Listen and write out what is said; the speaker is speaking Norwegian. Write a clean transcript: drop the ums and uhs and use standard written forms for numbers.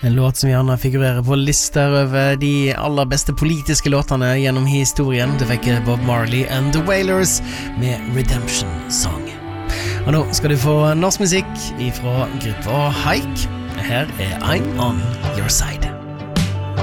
En låt som gjerne figurerer på lister over de aller beste politiske låtene gjennom historien. Det fikk Bob Marley and the Wailers med Redemption Song. Og nå skal du få norsk musikk ifra gruppa Haik. Her I'm on your side.